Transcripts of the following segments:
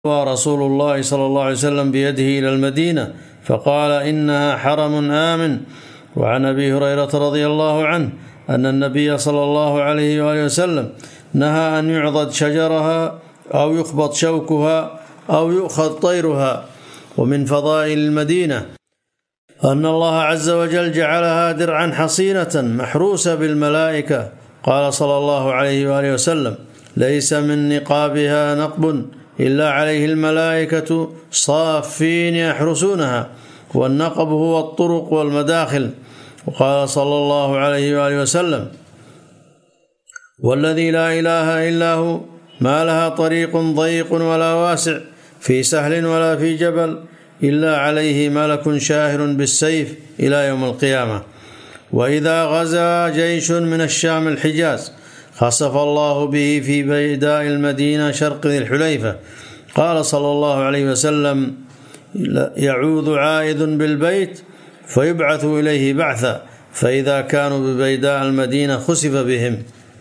ورسول الله صلى الله عليه وسلم بيده إلى المدينة فقال إنها حرم آمن. وعن أبي هريرة رضي الله عنه أن النبي صلى الله عليه وآله وسلم نهى أن يعضد شجرها أو يخبط شوكها أو يؤخذ طيرها. ومن فضائل المدينة أن الله عز وجل جعلها درعا حصينة محروسة بالملائكة. قال صلى الله عليه وآله وسلم: ليس من نقابها نقب إلا عليه الملائكة صافين يحرسونها، والنقب هو الطرق والمداخل. وقال صلى الله عليه وآله وسلم: والذي لا إله إلا هو ما لها طريق ضيق ولا واسع في سهل ولا في جبل إلا عليه ملك شاهر بالسيف إلى يوم القيامة. وإذا غزا جيش من الشام الحجاز خسف الله به في بيداء المدينة شرق ذي الحليفة. قال صلى الله عليه وسلم: يعوذ عائذ بالبيت فيبعث إليه بعثا، فإذا كانوا ببيداء المدينة خسف بهم.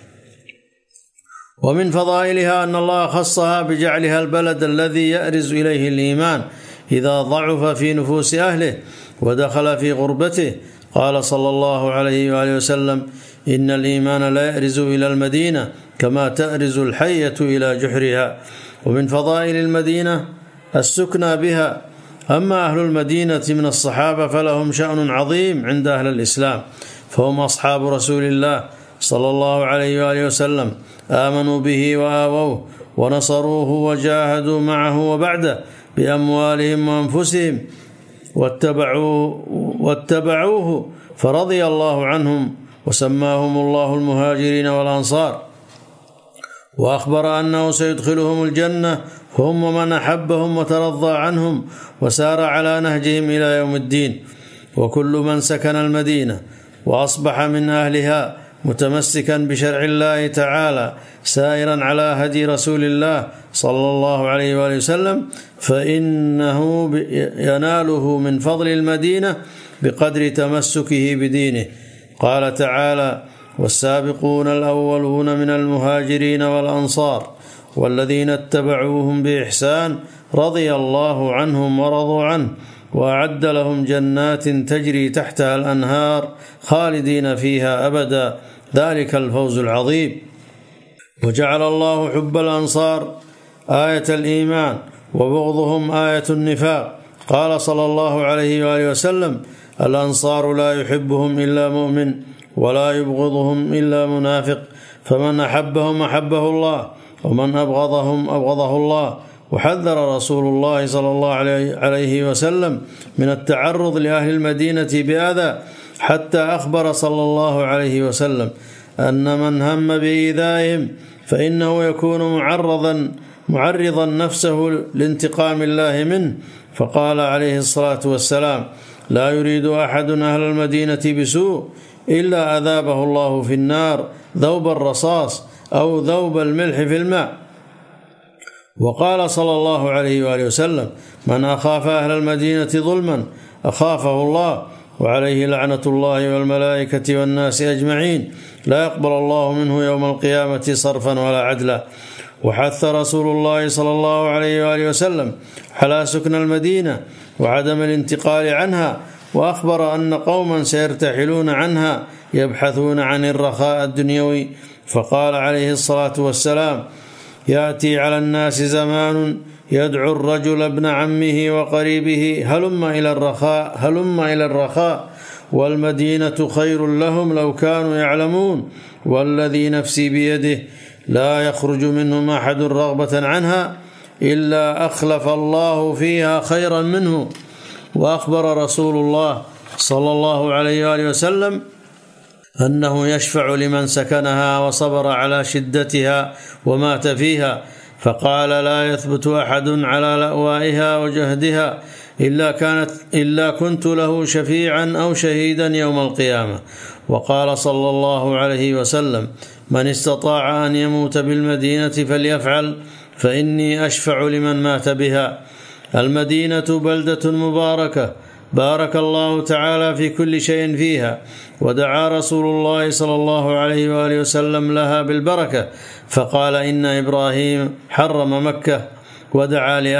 ومن فضائلها أن الله خصها بجعلها البلد الذي يأرز إليه الإيمان إذا ضعف في نفوس أهله ودخل في غربته. قال صلى الله عليه وآله وسلم: إن الإيمان لا يأرز إلى المدينة كما تأرز الحية إلى جحرها. ومن فضائل المدينة السكنى بها. أما أهل المدينة من الصحابة فلهم شأن عظيم عند أهل الإسلام، فهم أصحاب رسول الله صلى الله عليه وآله وسلم، آمنوا به وآووه ونصروه وجاهدوا معه وبعده بأموالهم وأنفسهم واتبعوه فرضي الله عنهم وسماهم الله المهاجرين والأنصار، وأخبر أنه سيدخلهم الجنة هم ومن أحبهم وترضى عنهم وسار على نهجهم إلى يوم الدين. وكل من سكن المدينة وأصبح من أهلها متمسكا بشرع الله تعالى سائرا على هدي رسول الله صلى الله عليه وآله وسلم فإنه يناله من فضل المدينة بقدر تمسكه بدينه. قال تعالى: والسابقون الأولون من المهاجرين والأنصار والذين اتبعوهم بإحسان رضي الله عنهم ورضوا عنه وأعد لهم جنات تجري تحتها الأنهار خالدين فيها أبدا، ذلك الفوز العظيم. وجعل الله حب الأنصار آية الإيمان وبغضهم آية النفاق. قال صلى الله عليه وآله وسلم: الأنصار لا يحبهم إلا مؤمن ولا يبغضهم إلا منافق، فمن أحبهم أحبه الله ومن أبغضهم أبغضه الله. وحذر رسول الله صلى الله عليه وسلم من التعرض لأهل المدينة بأذى، حتى أخبر صلى الله عليه وسلم أن من هم بإيذائهم فإنه يكون معرضا نفسه لانتقام الله منه. فقال عليه الصلاة والسلام: لا يريد أحد أهل المدينة بسوء إلا أذابه الله في النار ذوب الرصاص أو ذوب الملح في الماء. وقال صلى الله عليه وآله وسلم: من أخاف أهل المدينة ظلما أخافه الله، وعليه لعنة الله والملائكة والناس أجمعين، لا يقبل الله منه يوم القيامة صرفا ولا عدلا. وحث رسول الله صلى الله عليه وآله وسلم على سكن المدينة وعدم الانتقال عنها، وأخبر أن قوما سيرتحلون عنها يبحثون عن الرخاء الدنيوي. فقال عليه الصلاة والسلام: يأتي على الناس زمان يدعو الرجل ابن عمه وقريبه هلم إلى الرخاء والمدينة خير لهم لو كانوا يعلمون، والذي نفسي بيده لا يخرج منهم أحد رغبة عنها إلا أخلف الله فيها خيرا منه. وأخبر رسول الله صلى الله عليه وآله وسلم أنه يشفع لمن سكنها وصبر على شدتها ومات فيها، فقال: لا يثبت أحد على لأوائها وجهدها إلا كنت له شفيعا أو شهيدا يوم القيامة. وقال صلى الله عليه وسلم: من استطاع أن يموت بالمدينة فليفعل، فإني أشفع لمن مات بها. المدينة بلدة مباركة بارك الله تعالى في كل شيء فيها، ودعا رسول الله صلى الله عليه وآله وسلم لها بالبركة، فقال: إن إبراهيم حرم مكة ودعا